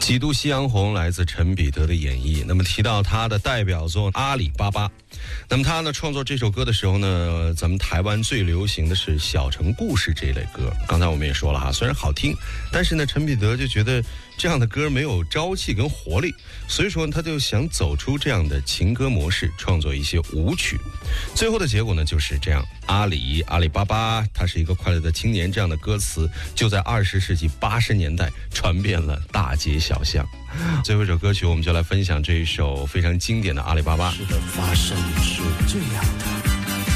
几度夕阳红来自陈彼得的演绎。那么提到他的代表作《阿里巴巴》，那么他呢创作这首歌的时候呢，咱们台湾最流行的是小城故事这一类歌。刚才我们也说了哈，虽然好听，但是呢陈彼得就觉得这样的歌没有朝气跟活力，所以说他就想走出这样的情歌模式，创作一些舞曲。最后的结果呢就是这样，阿里巴巴，他是一个快乐的青年，这样的歌词就在20世纪80年代传遍了大街小巷。最后一首歌曲，我们就来分享这一首非常经典的《阿里巴巴》。 是的，发生是这样的。